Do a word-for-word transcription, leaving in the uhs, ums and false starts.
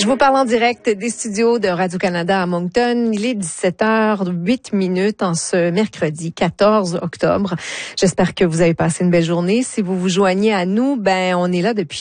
Je vous parle en direct des studios de Radio-Canada à Moncton. Il est dix-sept heures huit minutes en ce mercredi quatorze octobre. J'espère que vous avez passé une belle journée. Si vous vous joignez à nous, ben on est là depuis